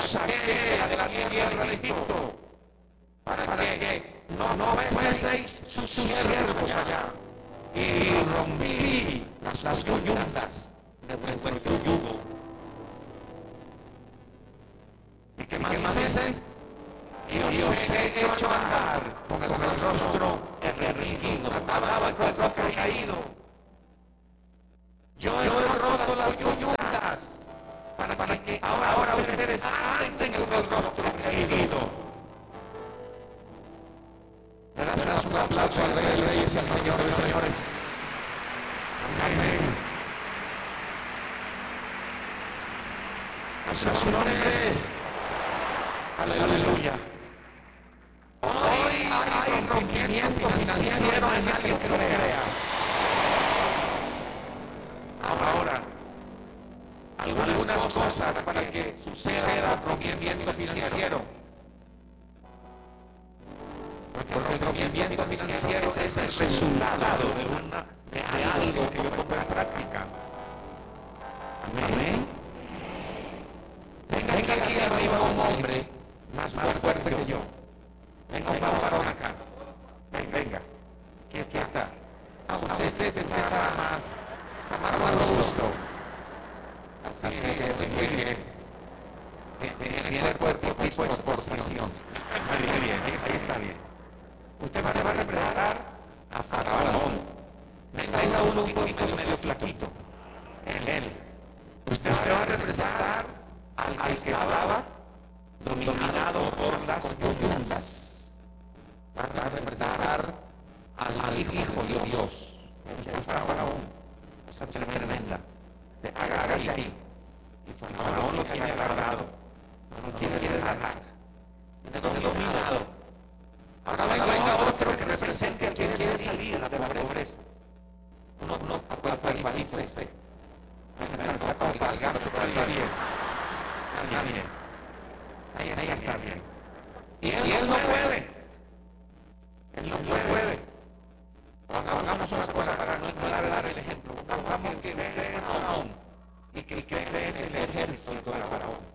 saqué de la tierra de Egipto, para que no fueseis sus siervos allá, y rompí las coyuntas de vuestro yugo. ¿Y qué más dice? Y os he hecho andar con el rostro erguido, andaba el rostro caído. Yo he roto las coyuntas para que ahora ustedes anden con el rostro erguido. Le das un aplauso al Rey de Reyes y al Señor de Señores. Amén. A su nombre. Aleluya. Hoy hay rompimiento financiero en alguien que lo crea. Ahora, algunas cosas para que suceda rompimiento financiero. Porque el rompimiento financiero es el resultado de algo que yo pongo en práctica. Amén. Venga aquí arriba un hombre más fuerte que yo. Venga un varón acá. Venga. Aquí está. Usted está más gusto. Así es, muy bien. Tiene el cuerpo tipo exportación. Muy bien, ahí está bien. Usted va a representar a Faraón. Venga uno un poquito medio flaquito. Él. Usted va a representar al que estaba dominado por las coyuntas. Va a representar al hijo de Dios. Usted está Faraón. Cosa tremenda. Hágase ahí. Y Faraón lo tiene agarrado. No lo quiere dejar. Tiene dominado. Ahora venga otro que represente al que quiere salir de la pobreza. Uno cuerpalito. El gasto está bien. Está bien. Ahí está bien. Y él no puede. Él no puede. Hagamos una cosa para no dar el ejemplo. Pongamos que usted es Faraón y que usted es el ejército de Faraón.